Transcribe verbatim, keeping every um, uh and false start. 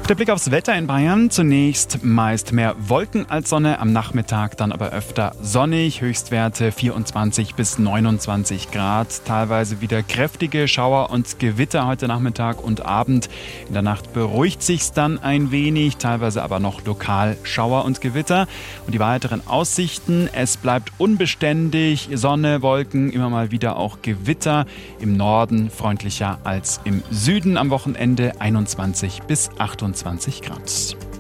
Der Blick aufs Wetter in Bayern. Zunächst meist mehr Wolken als Sonne, am Nachmittag dann aber öfter sonnig. Höchstwerte vierundzwanzig bis neunundzwanzig Grad. Teilweise wieder kräftige Schauer und Gewitter heute Nachmittag und Abend. In der Nacht beruhigt sich's dann ein wenig, teilweise aber noch lokal Schauer und Gewitter. Und die weiteren Aussichten: Es bleibt unbeständig, Sonne, Wolken, immer mal wieder auch Gewitter. Im Norden freundlicher als im Süden. Am Wochenende einundzwanzig bis achtundzwanzig Grad.